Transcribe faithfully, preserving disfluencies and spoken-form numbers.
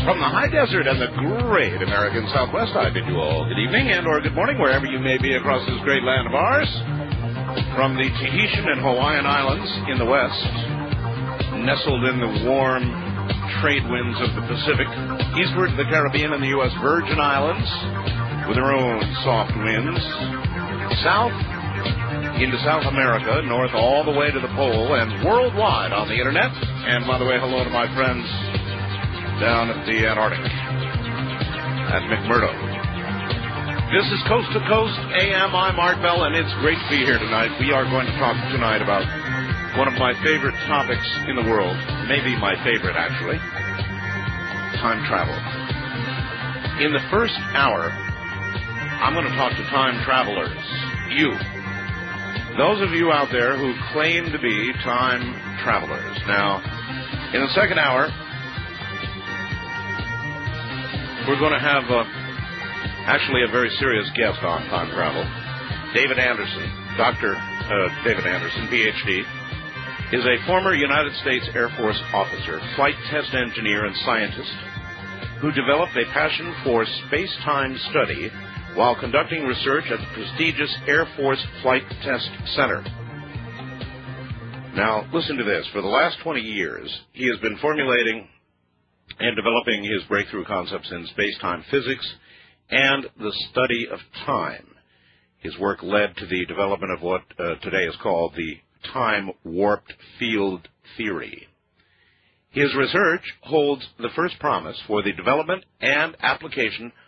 From the high desert and the great American Southwest, I bid you all good evening and or good morning, wherever you may be across this great land of ours. From the Tahitian and Hawaiian Islands in the west, nestled in the warm trade winds of the Pacific, eastward to the Caribbean and the U S Virgin Islands, with their own soft winds, south into South America, north all the way to the pole, and worldwide on the internet. And by the way, hello to my friends down at the Antarctic, at McMurdo. This is Coast to Coast A M. I'm Art Bell, and it's great to be here tonight. We are going to talk tonight about one of my favorite topics in the world, maybe my favorite, actually, time travel. In the first hour, I'm going to talk to time travelers, you. Those of you out there who claim to be time travelers. Now, in the second hour, we're going to have uh, actually a very serious guest on time travel. David Anderson, Doctor Uh, David Anderson, P H D, is a former United States Air Force officer, flight test engineer, and scientist who developed a passion for space-time study while conducting research at the prestigious Air Force Flight Test Center. Now, listen to this. For the last twenty years, he has been formulating and developing his breakthrough concepts in space-time physics and the study of time. His work led to the development of what uh, today is called the time-warped field theory. His research holds the first promise for the development and application